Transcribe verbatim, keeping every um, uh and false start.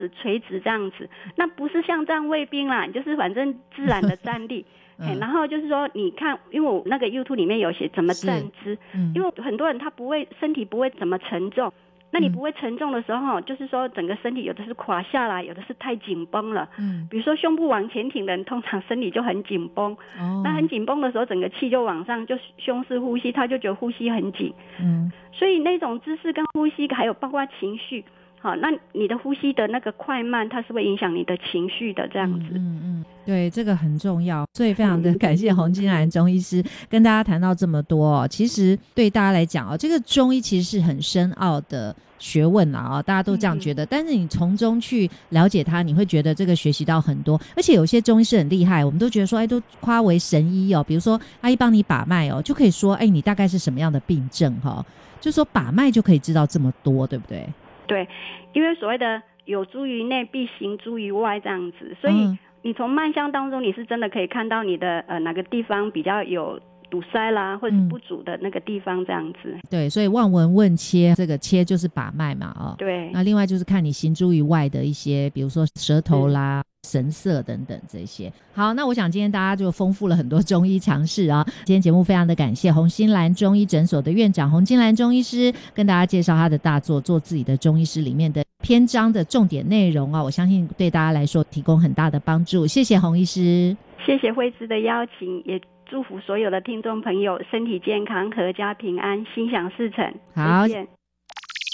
垂直这样子，那不是像站卫兵啦，就是反正自然的站立。嗯、然后就是说你看，因为我那个 YouTube 里面有写怎么站姿、嗯、因为很多人他不会身体不会怎么沉重，那你不会沉重的时候、嗯、就是说整个身体有的是垮下来，有的是太紧绷了。嗯，比如说胸部往前挺的人通常身体就很紧绷。哦，那很紧绷的时候整个气就往上，就胸式呼吸，他就觉得呼吸很紧。嗯，所以那种姿势跟呼吸还有包括情绪，好，那你的呼吸的那个快慢它是会影响你的情绪的这样子。 嗯嗯，对，这个很重要，所以非常的感谢洪金兰中医师跟大家谈到这么多哦。其实对大家来讲哦，这个中医其实是很深奥的学问啦哦，大家都这样觉得、嗯、但是你从中去了解它，你会觉得这个学习到很多，而且有些中医师很厉害，我们都觉得说哎，都夸为神医哦，比如说阿姨帮你把脉哦，就可以说哎，你大概是什么样的病症哈、哦，就说把脉就可以知道这么多，对不对？ 对，因为所谓的有诸于内必行诸于外这样子，所以你从脉象当中你是真的可以看到你的呃哪个地方比较有堵塞啦，或者是不足的那个地方这样子、嗯、 对，所以望闻问切，这个切就是把脉嘛哦。 对， 那另外就是看你行诸于外的一些比如说舌头啦、神色等等这些。好，那我想今天大家就丰富了很多中医常识啊。今天节目非常的感谢洪金兰中医诊所的院长洪金兰中医师跟大家介绍他的大作做自己的中医师里面的篇章的重点内容啊，我相信对大家来说提供很大的帮助。谢谢洪医师。 谢谢惠芝的邀请，也祝福所有的听众朋友身体健康阖家平安心想事成。 好，